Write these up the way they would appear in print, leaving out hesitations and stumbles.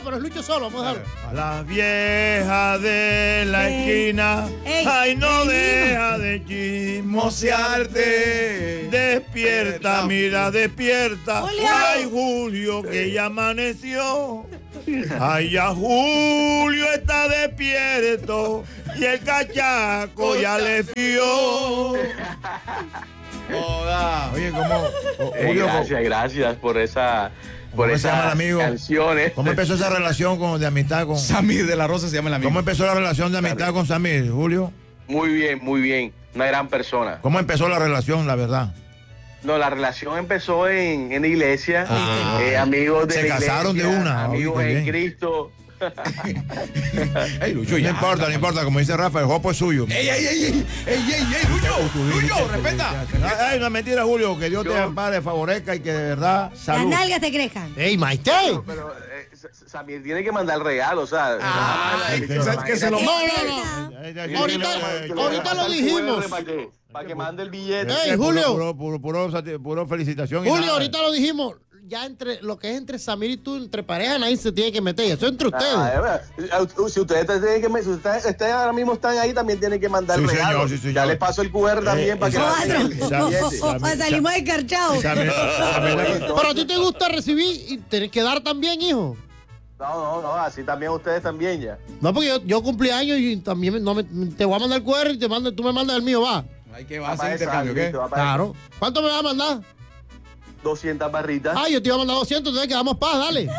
pero es Lucho solo, vamos a dejarlo. A la vieja de la esquina, ay, no deja de chismosearte. Despierta, mira, despierta. Ay, Julio, que ya amaneció. Ay, ya Julio está despierto y el cachaco ya le fió. Oye, ¿cómo? Julio, gracias por esas canciones. ¿Cómo empezó esa relación de amistad con Samir de la Rosa? Se llama el amigo. ¿Cómo empezó la relación de amistad con Samir, Julio? Muy bien, muy bien. Una gran persona. ¿Cómo empezó la relación, la verdad? No, la relación empezó en la iglesia. Amigos de la iglesia. Se casaron de una. Amigos en Cristo. Ey, Lucho, no importa, como dice Rafa, el jopo es suyo. Ey, Lucho, respeta. Ay, no es mentira, Julio, que Dios te ampare, favorezca y que de verdad salud. Las nalgas te crezcan. Ey, Maite. Pero Samir tiene que mandar el regalo, ¿sabes? Que se lo mande. Ahorita lo dijimos. Para que mande el billete. Ey, Julio. Puro felicitación. Julio, ahorita lo dijimos. Ya entre lo que es entre Samir y tú, entre pareja, nadie se tiene que meter. Eso es entre ustedes. Si ustedes ahora mismo están ahí, también tienen que mandar el regalo. Señor. Ya les paso el QR también para que salimos descarchados. Pero a ti te gusta recibir y tenés que dar también, hijo. No, así también ustedes también ya. No, porque yo cumplí años y también te voy a mandar el QR y tú me mandas el mío, va. Hay que va a hacer intercambio, ¿qué? Claro. ¿Cuánto me vas a mandar? 200 barritas. Ay, yo te iba a mandar 200, entonces quedamos paz, dale.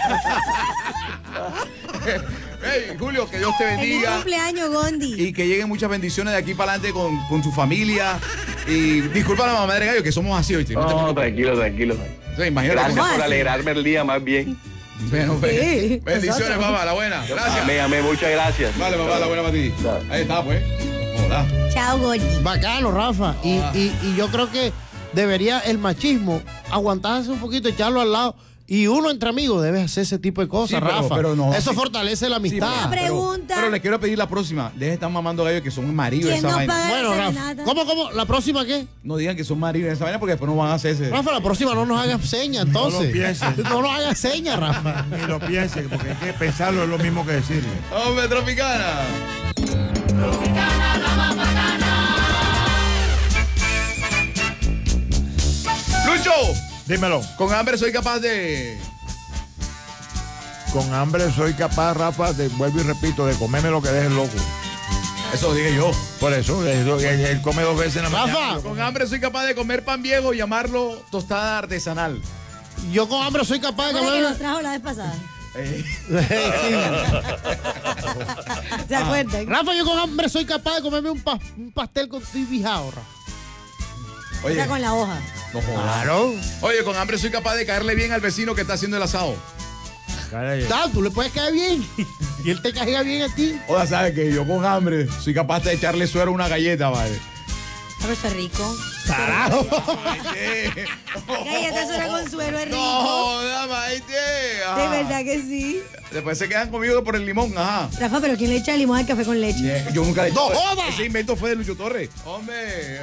Hey, Julio, que Dios te bendiga. Feliz cumpleaños, Gondi. Y que lleguen muchas bendiciones de aquí para adelante con tu familia. Y disculpa a la mamá de Gallo, que somos así, ¿oíste? No, tranquilo. Entonces, gracias por alegrarme el día, más bien. Bueno, bendiciones, papá, la buena. Gracias. Amén, muchas gracias. Vale, papá, la buena para ti. Ahí está, pues. Hola. Chao, Gondi. Bacano, Rafa. Y yo creo que debería el machismo aguantarse un poquito, echarlo al lado. Y uno entre amigos debe hacer ese tipo de cosas, sí, Rafa. Pero no, eso fortalece la amistad. Una pregunta. Pero le quiero pedir la próxima. Deje de estar mamando gallo que son maridos de esa no vaina. Bueno, Rafa. ¿Cómo? ¿La próxima qué? No digan que son maridos de esa vaina porque después no van a hacer ese. Rafa, la próxima no nos hagas señas, entonces. No lo pienses. No nos hagas señas, Rafa. Ni lo pienses, porque es que pensarlo es lo mismo que decirlo. ¡Hombre, Tropicana! Tropicana, la más bacana. ¡Lucho! Dímelo. Con hambre soy capaz de... Con hambre soy capaz, Rafa, vuelvo y repito, de comerme lo que deje el loco. Eso lo dije yo. Por eso, él come 2 veces en la mañana. Rafa. Con hambre soy capaz de comer pan viejo y llamarlo tostada artesanal. Yo con hambre soy capaz de comer... que nos trajo la vez pasada. ¿Se acuerdan? Rafa, yo con hambre soy capaz de comerme un pastel con bijao, Rafa. Oye. Está con la hoja. No jodas. Claro. Oye, con hambre soy capaz de caerle bien al vecino que está haciendo el asado. Tú le puedes caer bien y él te caiga bien a ti. Oiga, ¿sabes que yo con hambre soy capaz de echarle suero a una galleta, vale? Pero eso es rico. ¡Carajo! Galleta suena con suero es rico. No, Maite. De verdad que sí. Después se quedan conmigo por el limón, ajá. Rafa, pero ¿quién le echa limón al café con leche? Yo nunca le he ¡No jodas! Ese invento fue de Lucho Torres. Hombre.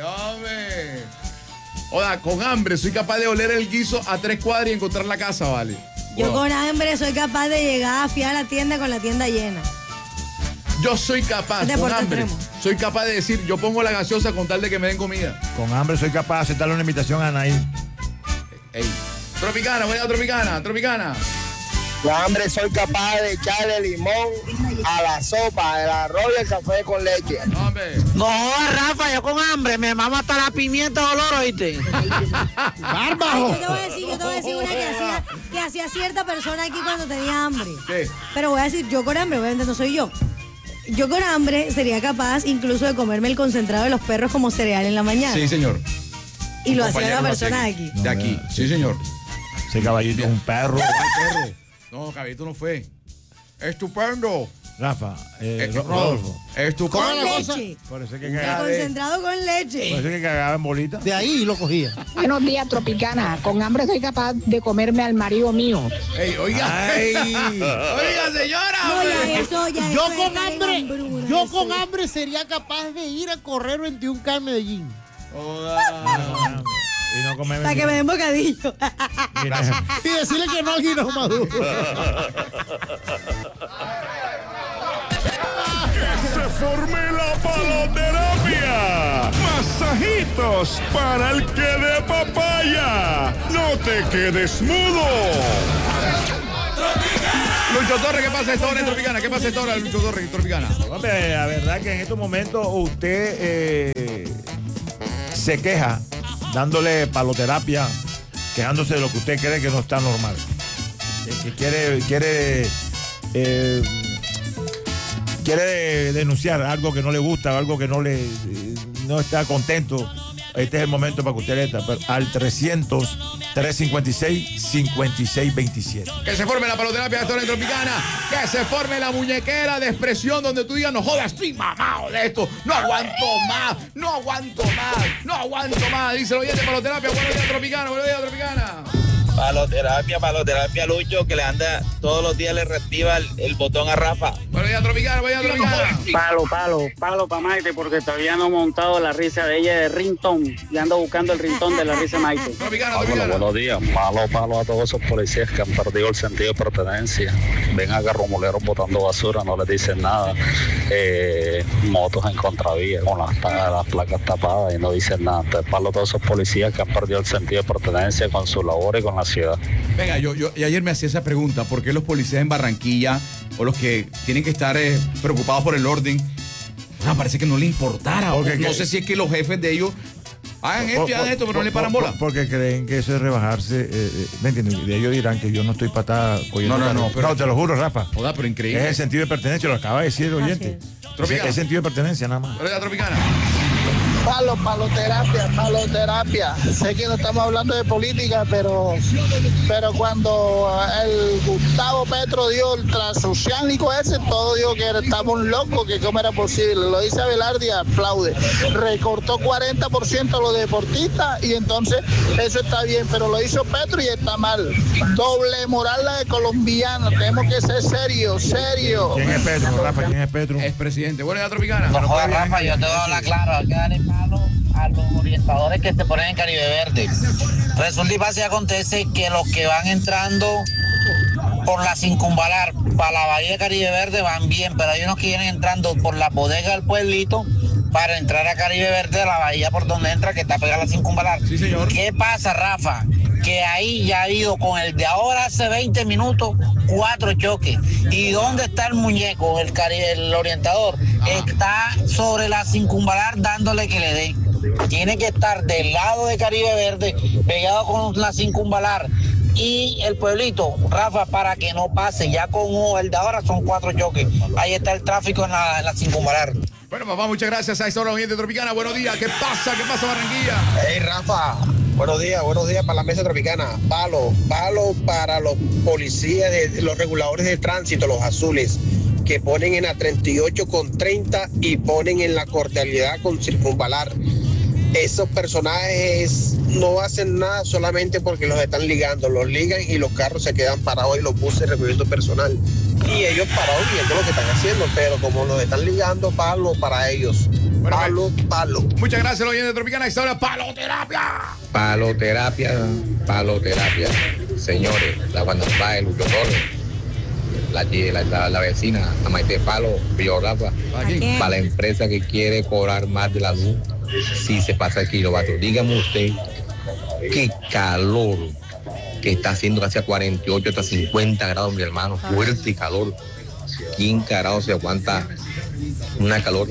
Oiga, con hambre soy capaz de oler el guiso a 3 cuadras y encontrar la casa, vale. Yo con hambre soy capaz de llegar a fiar a la tienda con la tienda llena. Yo soy capaz, con hambre, soy capaz de decir, yo pongo la gaseosa con tal de que me den comida. Con hambre soy capaz de aceptarle una invitación a Anaí. Ey. Tropicana, buena Tropicana. Con hambre soy capaz de echarle limón a la sopa, el arroz y el café con leche. Hombre. No jodas, Rafa, yo con hambre me mamo hasta la pimienta de olor, ¿oíste? ¡Bárbaro! Yo te voy a decir una que hacía cierta persona aquí cuando tenía hambre. ¿Qué? Pero voy a decir, yo con hambre, obviamente no soy yo. Yo con hambre sería capaz incluso de comerme el concentrado de los perros como cereal en la mañana. Sí, señor. Y lo hacía una persona de aquí. De aquí, sí, señor. Ese caballito es un perro. No, caballito no fue. Estupendo. Rafa, Rodolfo. Estupendo. Con leche. Por eso es que El cagaba. concentrado con leche. Por eso es que cagaba en bolita. De ahí lo cogía. Buenos días, Tropicana. Con hambre soy capaz de comerme al marido mío. Ey, oiga. Oiga, señora. No, ya eso, Yo con hambre sería capaz de ir a correr 21K en Medellín. Y no comerme. Para que me den bocadillo. Y decirle que no al guineo maduro. ¡Que se forme la paloterapia! ¡Masajitos para el que dé papaya! ¡No te quedes mudo! Lucho Torres, ¿qué pasa a esta hora en Tropicana? ¿Qué pasa a esta hora, Lucho Torres en Tropicana? Hombre, la verdad que en estos momentos usted se queja, dándole paloterapia, quejándose de lo que usted cree que no está normal. Que quiere denunciar algo que no le gusta, algo que no está contento. Este es el momento para que usted le dé al 300-356-5627. Que se forme la paloterapia de esta hora en Tropicana. Que se forme la muñequera de expresión donde tú digas, no jodas, estoy mamado de esto. No aguanto más. Dice el oyente paloterapia. Buenos días, Tropicana. Paloterapia, Lucho, que le anda todos los días, le reactiva el botón a Rafa. Buenos días, Tropicana. Palo pa' Maite, porque todavía no he montado la risa de ella de ringtone. Y ando buscando el ringtone de la risa de Maite. Buenos días. Palo a todos esos policías que han perdido el sentido de pertenencia. Ven a garromuleros botando basura, no les dicen nada. Motos en contravía con las placas tapadas y no dicen nada. Entonces, palo a todos esos policías que han perdido el sentido de pertenencia con su labor y con la ciudad. Venga, yo ayer me hacía esa pregunta, ¿por qué los policías en Barranquilla o los que tienen que estar preocupados por el orden, parece que no le importara? No sé si es que los jefes de ellos hagan esto, pero no le paran bola. Porque creen que eso es rebajarse, ¿me entiendes? Y ellos dirán que yo no estoy patada cogiendo. No, pero te lo juro, Rafa. Joda, pero increíble. Es el sentido de pertenencia, lo acaba de decir el oyente. Es sentido de pertenencia nada más. Tropicana. Paloterapia. Sé que no estamos hablando de política, pero cuando el Gustavo Petro dio el transoceánico ese, todo dijo que estamos locos, que cómo era posible. Lo dice Abelardi, aplaude. Recortó 40% a los deportistas y entonces eso está bien, pero lo hizo Petro y está mal. Doble moral la de colombiano. Tenemos que ser serios. ¿Quién es Petro, Rafa? ¿Quién es Petro? Es presidente. Bueno, ya, Tropicana. No jodas, Rafa, yo te voy a hablar claro. Hay que darle palo a los orientadores que se ponen en Caribe Verde. Resulta y pasa y acontece que los que van entrando por la Circunvalar para la bahía de Caribe Verde van bien, pero hay unos que vienen entrando por la bodega del pueblito para entrar a Caribe Verde, a la bahía por donde entra, que está pegada a la Circunvalar. Sí, señor. ¿Qué pasa, Rafa? Que ahí ya ha ido con el de ahora hace 20 minutos 4 choques. ¿Y dónde está el muñeco, el orientador? Está sobre la Circunvalar dándole que le dé. Tiene que estar del lado de Caribe Verde, pegado con la Circunvalar y el pueblito, Rafa, para que no pase. Ya con el de ahora son 4 choques. Ahí está el tráfico en la Circunvalar. Bueno, papá, muchas gracias a esta hora, oyente Tropicana. Buenos días. ¿Qué pasa, Barranquilla? Hey, Rafa. Buenos días para la mesa tropicana. Palo para los policías, los reguladores de tránsito, los azules, que ponen en la 38 con 30 y ponen en la cordialidad con Circunvalar. Esos personajes no hacen nada solamente porque los están ligando. Los ligan y los carros se quedan parados y los buses recogiendo personal. Y ellos parados viendo lo que están haciendo, pero como los están ligando, palo para ellos. Bueno, palo. Muchas gracias, oyente Tropicana. Esta hora, paloterapia. Paloterapia. Señores, la Guanapá, el Lucho Torres, la vecina, la Maite Palo, Pío Rafa, para la empresa que quiere cobrar más de la luz, si se pasa el kilovatio. Dígame usted, qué calor que está haciendo casi a 48 hasta 50 grados, mi hermano, fuerte calor. ¿Quién carajo se aguanta una calor?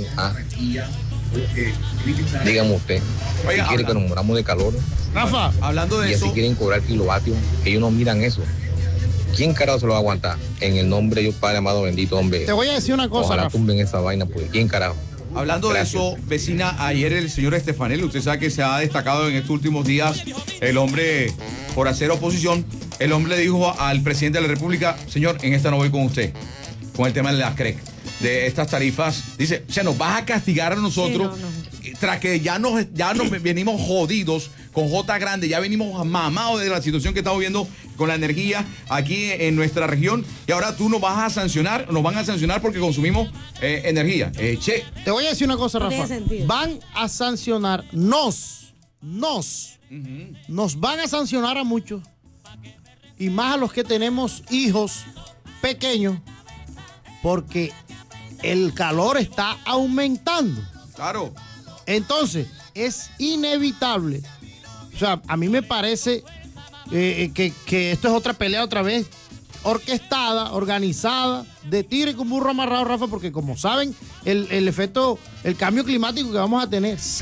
Dígame usted, si quiere que nos moramos de calor. Rafa, hablando de eso. Y así quieren cobrar kilovatios, ellos no miran eso. ¿Quién carajo se lo va a aguantar? En el nombre de Dios Padre amado bendito, hombre. Te voy a decir una cosa, ojalá Rafa. tumben esa vaina, pues. ¿Quién carajo? Hablando de eso, vecina, ayer el señor Estefanel, usted sabe que se ha destacado en estos últimos días el hombre por hacer oposición. El hombre le dijo al presidente de la República, señor, en esta no voy con usted, con el tema de la CREC, de estas tarifas. Dice, o sea, nos vas a castigar a nosotros, tras que ya nos venimos jodidos con J grande, ya venimos mamados de la situación que estamos viendo con la energía aquí en nuestra región, y ahora tú nos van a sancionar porque consumimos energía. Te voy a decir una cosa, Rafa. Van a sancionarnos nos van a sancionar a muchos, y más a los que tenemos hijos pequeños, porque el calor está aumentando. Claro. Entonces, es inevitable. O sea, a mí me parece que esto es otra pelea otra vez, orquestada, organizada, de tigre con burro amarrado, Rafa, porque como saben, el efecto, el cambio climático que vamos a tener